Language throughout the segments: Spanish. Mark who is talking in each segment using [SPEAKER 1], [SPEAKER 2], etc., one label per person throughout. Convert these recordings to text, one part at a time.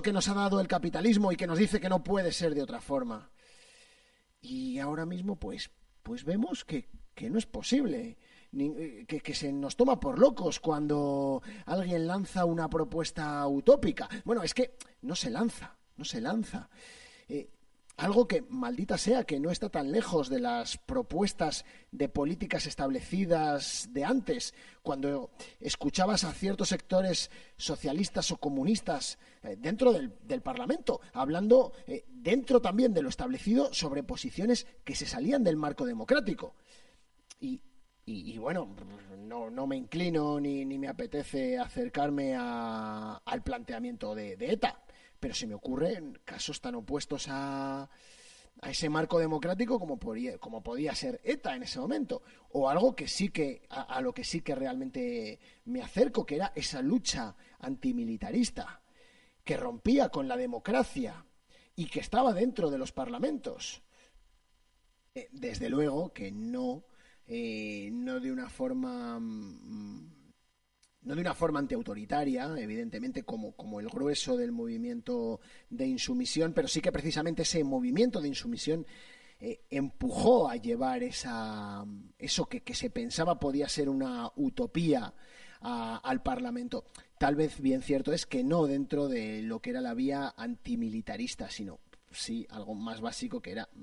[SPEAKER 1] que nos ha dado el capitalismo y que nos dice que no puede ser de otra forma. Y ahora mismo, pues vemos que no es posible, que se nos toma por locos cuando alguien lanza una propuesta utópica. Bueno, es que no se lanza. Eh, Algo que, maldita sea, que no está tan lejos de las propuestas de políticas establecidas de antes, cuando escuchabas a ciertos sectores socialistas o comunistas dentro del Parlamento, hablando dentro también de lo establecido sobre posiciones que se salían del marco democrático. Y, y bueno, no me inclino ni me apetece acercarme al planteamiento de ETA, pero se me ocurren casos tan opuestos a ese marco democrático como podía ser ETA en ese momento, o algo que sí que a lo que sí que realmente me acerco, que era esa lucha antimilitarista que rompía con la democracia y que estaba dentro de los parlamentos. Desde luego que no de una forma no de una forma antiautoritaria, evidentemente, como el grueso del movimiento de insumisión, pero sí que precisamente ese movimiento de insumisión empujó a llevar eso que se pensaba podía ser una utopía al Parlamento. Tal vez bien cierto es que no dentro de lo que era la vía antimilitarista, sino sí algo más básico que era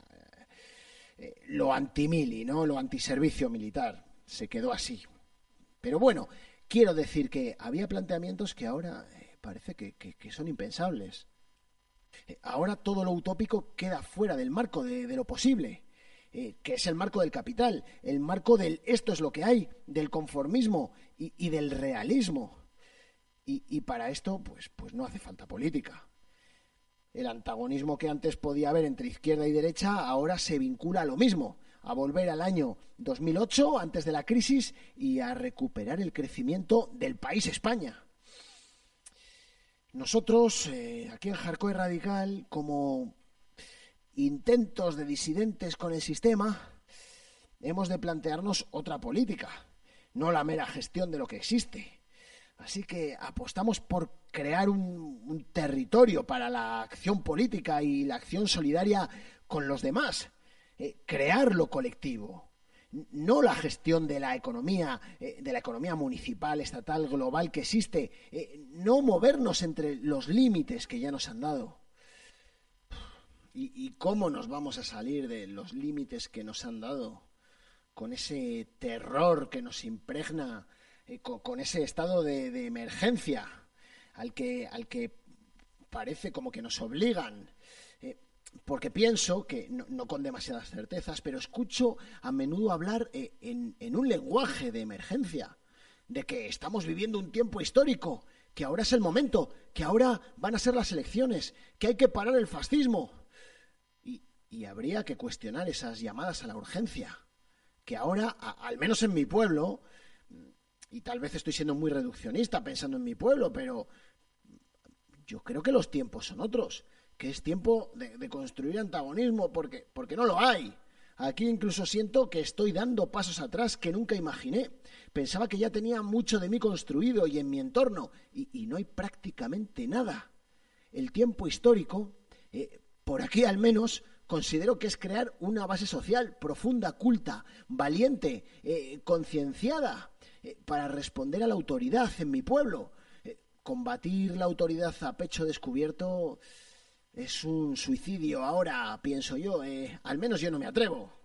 [SPEAKER 1] lo antimili, ¿no? Lo antiservicio militar. Se quedó así. Pero bueno, quiero decir que había planteamientos que ahora parece que son impensables. Ahora todo lo utópico queda fuera del marco de lo posible, que es el marco del capital, el marco del esto es lo que hay, del conformismo y del realismo. Y para esto, pues no hace falta política. El antagonismo que antes podía haber entre izquierda y derecha ahora se vincula a lo mismo, a volver al año 2008, antes de la crisis, y a recuperar el crecimiento del país España. Nosotros, aquí en Jarcoe Radical, como intentos de disidentes con el sistema, hemos de plantearnos otra política, no la mera gestión de lo que existe. Así que apostamos por crear un territorio para la acción política y la acción solidaria con los demás. Crear lo colectivo, no la gestión de la economía municipal, estatal, global que existe, no movernos entre los límites que ya nos han dado. ¿Y cómo nos vamos a salir de los límites que nos han dado? Con ese terror que nos impregna, con ese estado de emergencia al que parece como que nos obligan. Porque pienso que, no con demasiadas certezas, pero escucho a menudo hablar en un lenguaje de emergencia, de que estamos viviendo un tiempo histórico, que ahora es el momento, que ahora van a ser las elecciones, que hay que parar el fascismo. Y habría que cuestionar esas llamadas a la urgencia, que ahora, al menos en mi pueblo, y tal vez estoy siendo muy reduccionista pensando en mi pueblo, pero yo creo que los tiempos son otros, que es tiempo de construir antagonismo porque no lo hay. Aquí incluso siento que estoy dando pasos atrás que nunca imaginé. Pensaba que ya tenía mucho de mí construido y en mi entorno, y no hay prácticamente nada. El tiempo histórico, por aquí al menos, considero que es crear una base social profunda, culta, valiente, concienciada, para responder a la autoridad en mi pueblo. Combatir la autoridad a pecho descubierto es un suicidio ahora, pienso yo. Al menos yo no me atrevo.